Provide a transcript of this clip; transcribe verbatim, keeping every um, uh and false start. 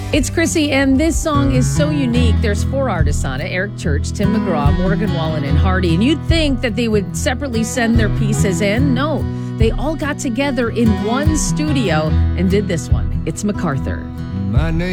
It's Chrissy, and this song is so unique. There's four artists on it: Eric Church, Tim McGraw, Morgan Wallen, and Hardy. And you'd think that they would separately send their pieces in. No, they all got together in one studio and did this one. It's MacArthur. My name